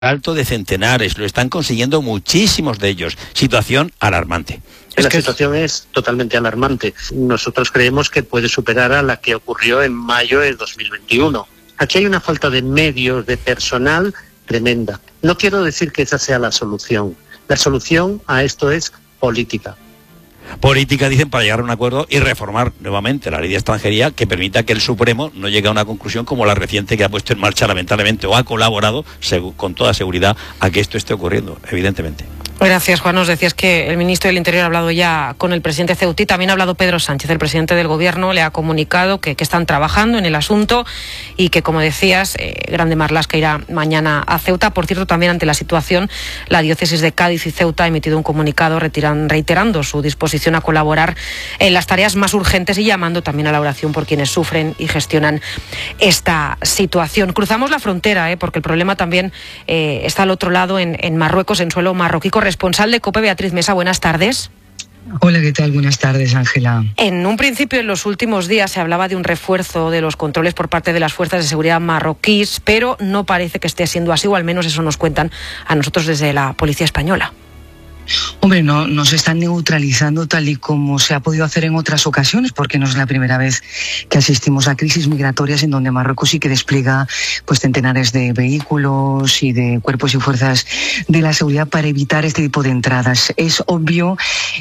alto de centenares, lo están consiguiendo muchísimos de ellos. Situación alarmante. La situación es totalmente alarmante. Nosotros creemos que puede superar a la que ocurrió en mayo de 2021. Aquí hay una falta de medios, de personal tremenda. No quiero decir que esa sea la solución. La solución a esto es política. Política, dicen, para llegar a un acuerdo y reformar nuevamente la ley de extranjería que permita que el Supremo no llegue a una conclusión como la reciente que ha puesto en marcha, lamentablemente, o ha colaborado con toda seguridad a que esto esté ocurriendo, evidentemente. Gracias, Juan. Nos decías que el ministro del Interior ha hablado ya con el presidente Ceutí. También ha hablado Pedro Sánchez, el presidente del Gobierno. Le ha comunicado que están trabajando en el asunto y que, como decías, Grande Marlaska irá mañana a Ceuta. Por cierto, también ante la situación, la diócesis de Cádiz y Ceuta ha emitido un comunicado reiterando su disposición a colaborar en las tareas más urgentes y llamando también a la oración por quienes sufren y gestionan esta situación. Cruzamos la frontera, porque el problema también está al otro lado, en Marruecos, en suelo marroquí. Corresponsal de COPE, Beatriz Mesa, buenas tardes. Hola, ¿qué tal? Buenas tardes, Ángela. En un principio, en los últimos días, se hablaba de un refuerzo de los controles por parte de las fuerzas de seguridad marroquíes, pero no parece que esté siendo así, o al menos eso nos cuentan a nosotros desde la Policía Española. Hombre, no nos están neutralizando tal y como se ha podido hacer en otras ocasiones, porque no es la primera vez que asistimos a crisis migratorias en donde Marruecos sí que despliega centenares de vehículos y de cuerpos y fuerzas de la seguridad para evitar este tipo de entradas. Es obvio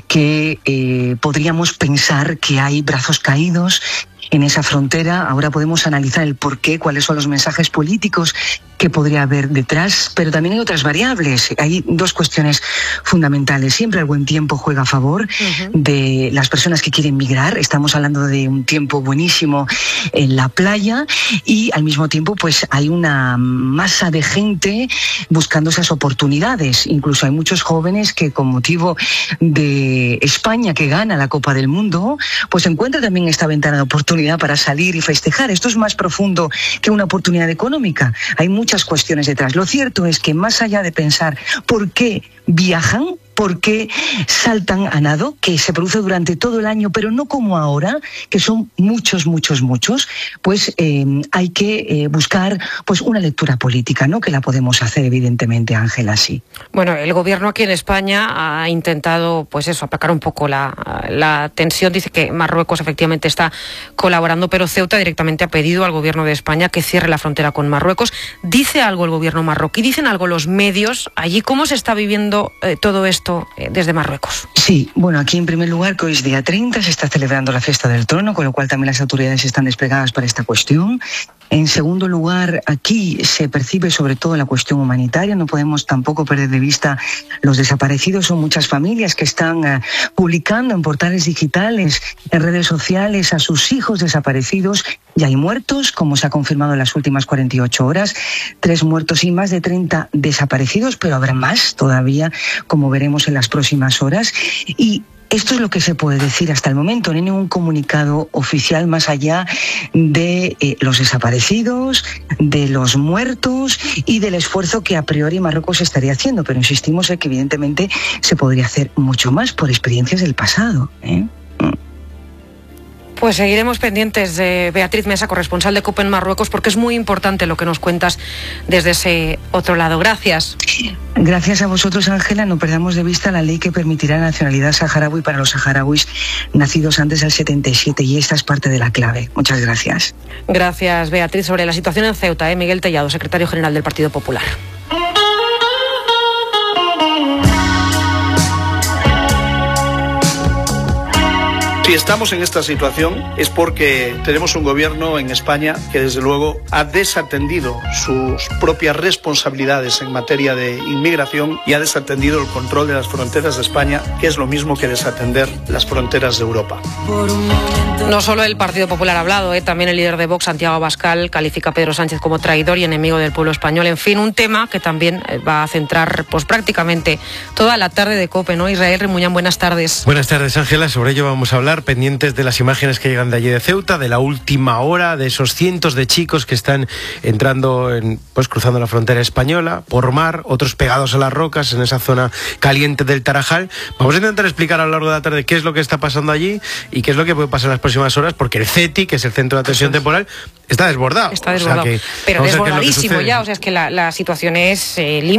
que podríamos pensar que hay brazos caídos en esa frontera. Ahora podemos analizar el porqué, cuáles son los mensajes políticos que podría haber detrás, pero también hay otras variables. Hay dos cuestiones fundamentales. Siempre el buen tiempo juega a favor de las personas que quieren migrar. Estamos hablando de un tiempo buenísimo en la playa y al mismo tiempo pues hay una masa de gente buscando esas oportunidades. Incluso hay muchos jóvenes que, con motivo de España que gana la Copa del Mundo, pues encuentran también esta ventana de oportunidad para salir y festejar. Esto es más profundo que una oportunidad económica. Hay muchas cuestiones detrás. Lo cierto es que, más allá de pensar por qué viajan, por qué saltan a nado, que se produce durante todo el año, pero no como ahora, que son muchos, pues hay que buscar pues una lectura política, ¿no? Que la podemos hacer, evidentemente, Ángela, sí. Bueno, el Gobierno aquí en España ha intentado, pues eso, aplacar un poco la tensión. Dice que Marruecos efectivamente está colaborando, pero Ceuta directamente ha pedido al Gobierno de España que cierre la frontera con Marruecos. ¿Dice algo el Gobierno marroquí? ¿Dicen algo los medios allí? ¿Cómo se está viviendo todo esto desde Marruecos? Sí, bueno, aquí en primer lugar, que hoy es día 30, se está celebrando la Fiesta del Trono, con lo cual también las autoridades están desplegadas para esta cuestión. En segundo lugar, aquí se percibe sobre todo la cuestión humanitaria. No podemos tampoco perder de vista los desaparecidos. Son muchas familias que están publicando en portales digitales, en redes sociales, a sus hijos desaparecidos. Ya hay muertos, como se ha confirmado en las últimas 48 horas, 3 muertos y más de 30 desaparecidos, pero habrá más todavía, como veremos en las próximas horas. Y esto es lo que se puede decir hasta el momento. No hay ningún comunicado oficial más allá de los desaparecidos, de los muertos y del esfuerzo que a priori Marruecos estaría haciendo. Pero insistimos en que evidentemente se podría hacer mucho más por experiencias del pasado, Pues seguiremos pendientes de Beatriz Mesa, corresponsal de COPE en Marruecos, porque es muy importante lo que nos cuentas desde ese otro lado. Gracias. Gracias a vosotros, Ángela. No perdamos de vista la ley que permitirá la nacionalidad saharaui para los saharauis nacidos antes del 77, y esta es parte de la clave. Muchas gracias. Gracias, Beatriz. Sobre la situación en Ceuta, Miguel Tellado, secretario general del Partido Popular. Si estamos en esta situación es porque tenemos un gobierno en España que desde luego ha desatendido sus propias responsabilidades en materia de inmigración y ha desatendido el control de las fronteras de España, que es lo mismo que desatender las fronteras de Europa. No solo el Partido Popular ha hablado, también el líder de Vox, Santiago Abascal, califica a Pedro Sánchez como traidor y enemigo del pueblo español. En fin, un tema que también va a centrar pues prácticamente toda la tarde de COPE, ¿no? Israel Remuñán, buenas tardes. Buenas tardes, Ángela. Sobre ello vamos a hablar. estar pendientes de las imágenes que llegan de allí de Ceuta, de la última hora, de esos cientos de chicos que están entrando, cruzando la frontera española, por mar, otros pegados a las rocas en esa zona caliente del Tarajal. Vamos a intentar explicar a lo largo de la tarde qué es lo que está pasando allí y qué es lo que puede pasar en las próximas horas, porque el CETI, que es el Centro de Atención Temporal, está desbordado. Está desbordado. O sea que, pero desbordadísimo ya, o sea, es que la situación es